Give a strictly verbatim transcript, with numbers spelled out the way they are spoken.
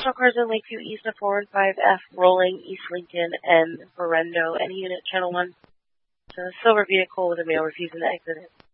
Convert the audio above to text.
Additional cars in Lakeview East of four one five F, Rolling, East Lincoln, and Berendo. Any unit, channel one. It's a silver vehicle with a male refusing to exit it.